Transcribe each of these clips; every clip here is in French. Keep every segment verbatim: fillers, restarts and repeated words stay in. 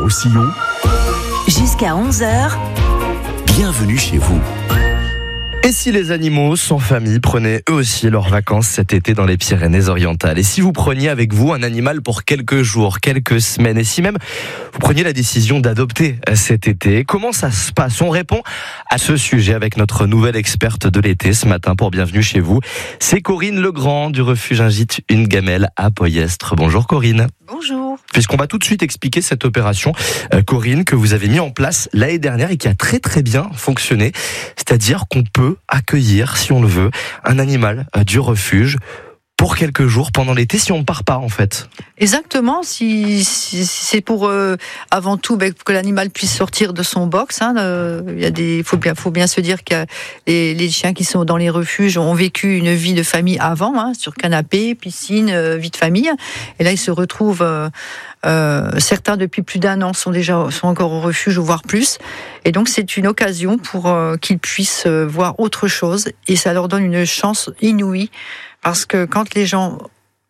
Roussillon. Jusqu'à onze heures. Bienvenue chez vous. Et si les animaux sans famille prenaient eux aussi leurs vacances cet été dans les Pyrénées-Orientales? Et si vous preniez avec vous un animal pour quelques jours, quelques semaines? Et si même vous preniez la décision d'adopter cet été? Comment ça se passe? On répond à ce sujet avec notre nouvelle experte de l'été ce matin pour Bienvenue chez vous. C'est Corinne Legrand du refuge Un Gîte Une Gamelle à Poyestre. Bonjour Corinne. Bonjour. Puisqu'on va tout de suite expliquer cette opération, euh, Corinne, que vous avez mis en place l'année dernière et qui a très très bien fonctionné. C'est-à-dire qu'on peut accueillir, si on le veut, un animal euh, du refuge pour quelques jours pendant l'été, si on ne part pas en fait. Exactement, si, si, si c'est pour euh, avant tout ben, que l'animal puisse sortir de son box. Hein, euh, il y a des, faut bien, faut bien se dire que les, les chiens qui sont dans les refuges ont vécu une vie de famille avant, hein, sur canapé, piscine, euh, vie de famille. Et là, ils se retrouvent. Euh, euh, certains depuis plus d'un an sont déjà sont encore au refuge, voire plus. Et donc c'est une occasion pour euh, qu'ils puissent euh, voir autre chose. Et ça leur donne une chance inouïe. Parce que quand les gens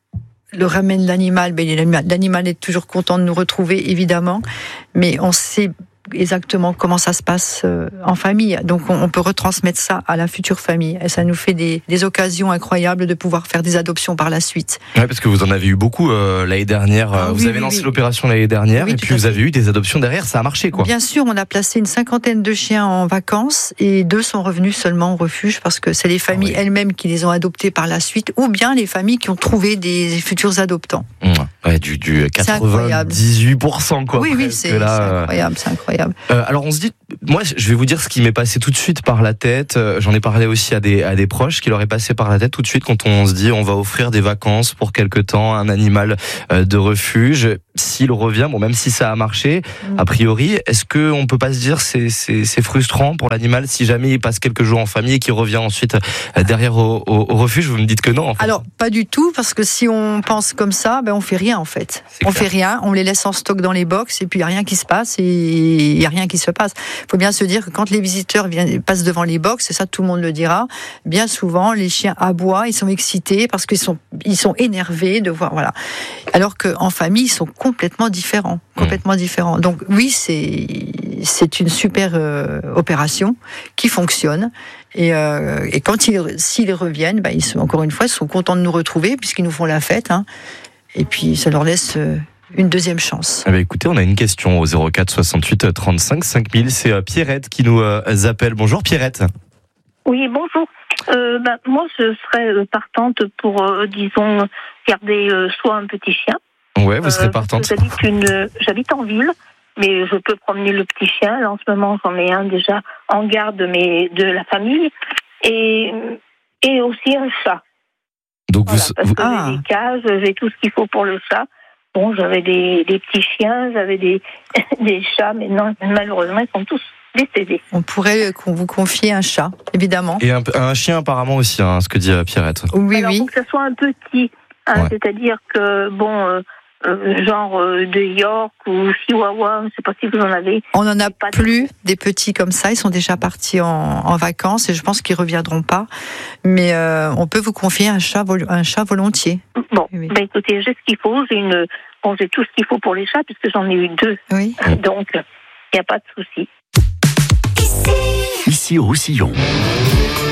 le ramènent l'animal, ben l'animal est toujours content de nous retrouver, évidemment, mais on sait exactement comment ça se passe en famille. Donc on peut retransmettre ça à la future famille. Et ça nous fait des, des occasions incroyables de pouvoir faire des adoptions par la suite. Oui, parce que vous en avez eu beaucoup euh, l'année dernière. Ah, vous oui, avez oui, lancé oui. l'opération l'année dernière Oui, et puis vous avez eu des adoptions derrière. Ça a marché, quoi. Bien sûr, on a placé une cinquantaine de chiens en vacances et deux sont revenus seulement au refuge parce que c'est les familles ah, oui. elles-mêmes qui les ont adoptés par la suite ou bien les familles qui ont trouvé des futurs adoptants. Mmh. Ouais, du, du quatre-vingt-dix-huit pour cent, quoi. Oui, oui, c'est, là, c'est incroyable, c'est incroyable. Euh, alors on se dit, moi je vais vous dire ce qui m'est passé tout de suite par la tête. Euh, j'en ai parlé aussi à des, à des proches qui leur est passé par la tête tout de suite quand on se dit on va offrir des vacances pour quelque temps à un animal euh, de refuge. S'il revient, bon, même si ça a marché, mmh. a priori, est-ce qu'on peut pas se dire c'est, c'est, c'est frustrant pour l'animal si jamais il passe quelques jours en famille et qu'il revient ensuite euh, derrière au, au, au refuge? Vous me dites que non, en fait. Alors, pas du tout, parce que si on pense comme ça, ben on fait rien en fait. C'est on clair. fait rien, on les laisse en stock dans les box et puis il y a rien qui se passe et il y a rien qui se passe. Il faut bien se dire que quand les visiteurs viennent, passent devant les box, et ça tout le monde le dira, bien souvent les chiens aboient, ils sont excités parce qu'ils sont ils sont énervés de voir, voilà. Alors qu'en famille, ils sont complètement différents, complètement mmh. différents. Donc oui, c'est c'est une super euh, opération qui fonctionne. Et, euh, et quand ils s'ils reviennent, ben ils sont encore une fois, ils sont contents de nous retrouver puisqu'ils nous font la fête. Hein. Et puis ça leur laisse euh, une deuxième chance. Eh bien, écoutez, on a une question au zéro quatre soixante-huit trente-cinq cinq mille. C'est euh, Pierrette qui nous euh, appelle. Bonjour Pierrette. Oui, bonjour. Euh, ben, moi, je serais partante pour, euh, disons, garder euh, soit un petit chien. Ouais, vous serez euh, partante. J'habite, une, j'habite en ville, mais je peux promener le petit chien. Là, en ce moment, j'en ai un déjà en garde mais de la famille. Et, et aussi un chat. Donc voilà, vous, parce vous... que Ah. j'ai des cages, j'ai tout ce qu'il faut pour le chat. Bon, j'avais des, des petits chiens, j'avais des, des chats, mais non, malheureusement, ils sont tous décédés. On pourrait qu'on vous confie un chat, évidemment. Et un, un chien apparemment aussi, hein, ce que dit euh, Pierrette. Oui, Alors, oui. faut que ça soit un petit, hein, Ouais. c'est-à-dire que, bon, euh, euh, genre euh, de York ou Chihuahua, je ne sais pas si vous en avez. On n'en a Pas de- plus des petits comme ça. Ils sont déjà partis en, en vacances et je pense qu'ils reviendront pas. Mais euh, on peut vous confier un chat, vol- un chat volontiers. Bon, Oui. ben écoutez, j'ai ce qu'il faut, j'ai une, bon, j'ai tout ce qu'il faut pour les chats puisque j'en ai eu deux, Oui. donc il n'y a pas de souci. Ici Roussillon.